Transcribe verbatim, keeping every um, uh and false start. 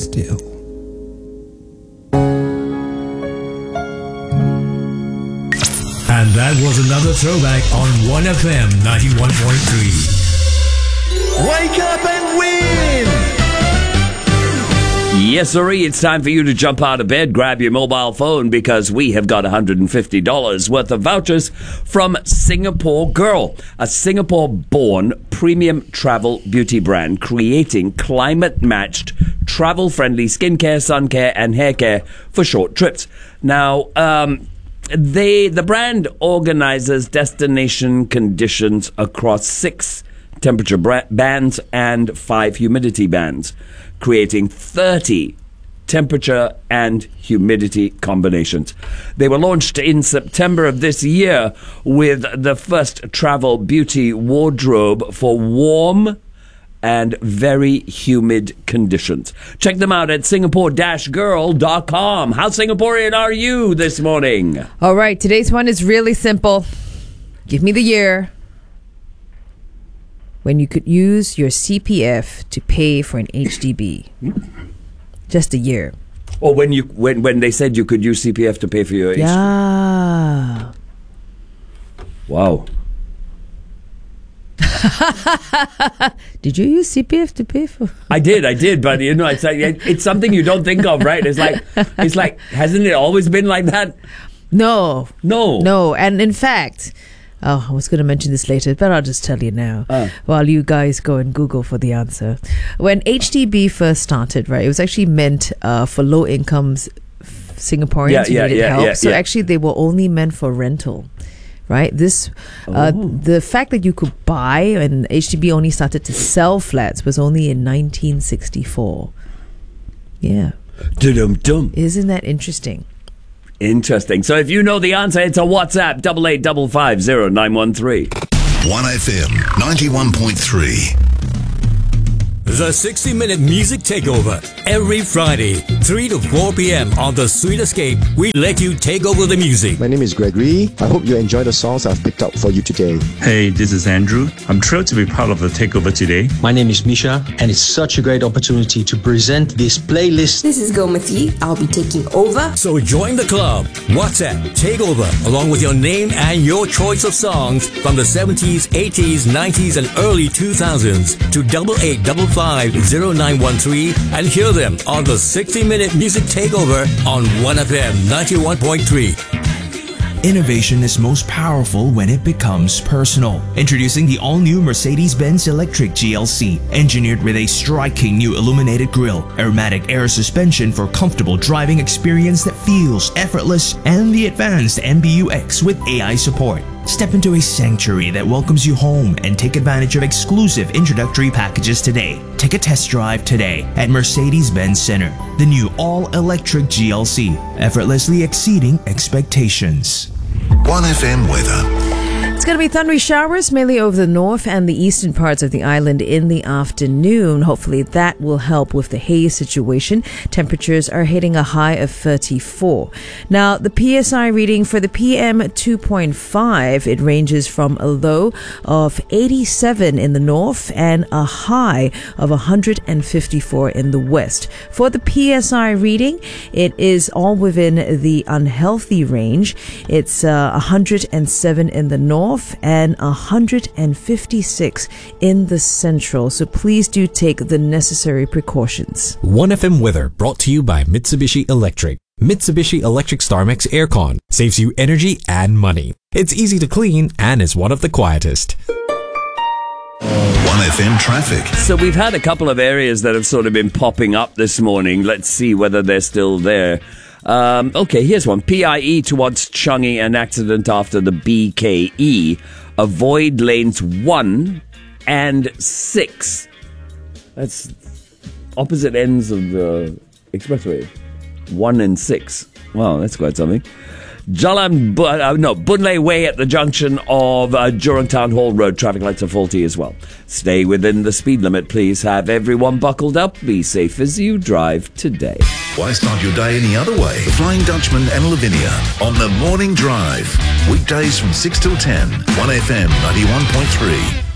still. And that was another throwback on one F M ninety-one point three. Wake up and win! Yes, sirree, it's time for you to jump out of bed, grab your mobile phone, because we have got one hundred fifty dollars worth of vouchers from Singapore Girl, a Singapore-born premium travel beauty brand creating climate-matched, travel-friendly skincare, sun care, and hair care for short trips. Now, um... They, the brand organizes destination conditions across six temperature bands and five humidity bands, creating thirty temperature and humidity combinations. They were launched in September of this year with the first travel beauty wardrobe for warm and very humid conditions. Check them out at singapore dash girl dot com. How Singaporean are you this morning? All right, today's one is really simple. Give me the year when you could use your C P F to pay for an H D B. Just a year. Or when you when when they said you could use C P F to pay for your H D B. Yeah. Wow. Did you use C P F to pay for? I did, I did, but you know, it's like it's something you don't think of, right? It's like it's like hasn't it always been like that? No, no, no. And in fact, oh, I was going to mention this later, but I'll just tell you now. Uh. While you guys go and Google for the answer, when H D B first started, right, it was actually meant uh, for low incomes Singaporeans yeah, who yeah, needed yeah, help. Yeah, so yeah. actually, they were only meant for rental. Right, this uh, Oh. the fact that you could buy, and H D B only started to sell flats, was only in nineteen sixty-four. Yeah, Dum-dum. isn't that interesting? Interesting. So if you know the answer, it's a WhatsApp double eight double five zero nine one three. one F M ninety-one point three. The sixty minute Music Takeover. Every Friday, three to four p.m. on The Sweet Escape, we let you take over the music. My name is Gregory. I hope you enjoy the songs I've picked up for you today. Hey, this is Andrew. I'm thrilled to be part of the takeover today. My name is Misha, and it's such a great opportunity to present this playlist. This is Gomati. I'll be taking over. So join the club. WhatsApp Takeover, along with your name and your choice of songs from the seventies, eighties, nineties, and early two thousands to double eight double five zero nine one three and hear them on the sixty minute Music Takeover on one F M ninety-one point three. Innovation is most powerful when it becomes personal. Introducing the all-new Mercedes-Benz Electric G L C, engineered with a striking new illuminated grille, aromatic air suspension for comfortable driving experience that feels effortless, and the advanced M B U X with A I support. Step into a sanctuary that welcomes you home and take advantage of exclusive introductory packages today. Take a test drive today at Mercedes-Benz Center. The new all-electric G L C, effortlessly exceeding expectations. one F M weather. It's going to be thundery showers mainly over the north and the eastern parts of the island in the afternoon. Hopefully that will help with the haze situation. Temperatures are hitting a high of thirty-four. Now, the P S I reading for the P M two point five, it ranges from a low of eighty-seven in the north and a high of one hundred fifty-four in the west. For the P S I reading, it is all within the unhealthy range. It's uh, one hundred seven in the north and one hundred fifty-six in the central. So please do take the necessary precautions. one F M weather brought to you by Mitsubishi Electric. Mitsubishi Electric StarMax Aircon saves you energy and money. It's easy to clean and is one of the quietest. one F M traffic. So we've had a couple of areas that have sort of been popping up this morning. Let's see whether they're still there. Um, okay, here's one. P I E towards Changi, an accident after the B K E. Avoid lanes one and six. That's opposite ends of the expressway. One and six. Wow, that's quite something. Jalan, Bu- uh, no, Boon Lay Way at the junction of uh, Jurong Town Hall Road. Traffic lights are faulty as well. Stay within the speed limit, please. Have everyone buckled up. Be safe as you drive today. Why start your day any other way? The Flying Dutchman and Lavinia on the Morning Drive. Weekdays from six till ten. one F M ninety-one point three.